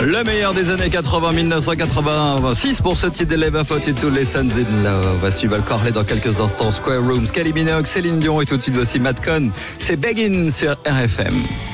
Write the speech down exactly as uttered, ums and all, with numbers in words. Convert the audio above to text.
Le meilleur des années quatre-vingts, dix-neuf cent quatre-vingt-six pour ce titre d'Eleven quarante-deux Lessons in Love. Voici Val Corley dans quelques instants. Square Rooms, Kylie Minogue, Céline Dion et tout de suite voici Matt Cohn. C'est Begin sur R F M.